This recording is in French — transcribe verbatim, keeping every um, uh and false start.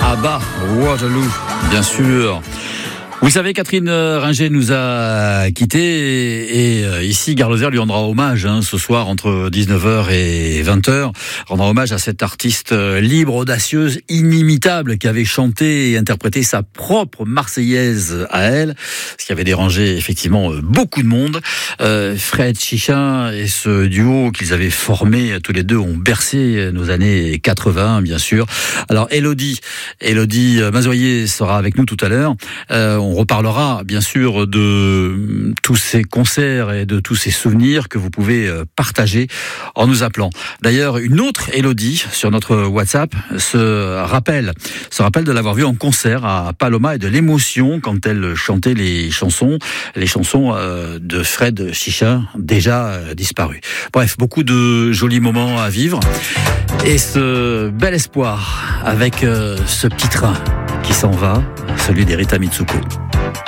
Ah bah, Waterloo, bien sûr. Vous savez, Catherine Ringer nous a quittés et, et ici, Gare Lozère lui rendra hommage hein, ce soir entre dix-neuf heures et vingt heures. Rendra hommage à cette artiste libre, audacieuse, inimitable qui avait chanté et interprété sa propre Marseillaise à elle, ce qui avait dérangé effectivement beaucoup de monde. Euh, Fred Chichin et ce duo qu'ils avaient formé tous les deux ont bercé nos années quatre-vingts, bien sûr. Alors, Élodie, Élodie Mazoyer sera avec nous tout à l'heure. Euh, On reparlera bien sûr de tous ces concerts et de tous ces souvenirs que vous pouvez partager en nous appelant. D'ailleurs, une autre Élodie sur notre WhatsApp se rappelle, se rappelle de l'avoir vue en concert à Paloma et de l'émotion quand elle chantait les chansons, les chansons de Fred Chichin, déjà disparu. Bref, beaucoup de jolis moments à vivre et ce bel espoir avec ce petit train qui s'en va, celui d'Erita Mitsuko.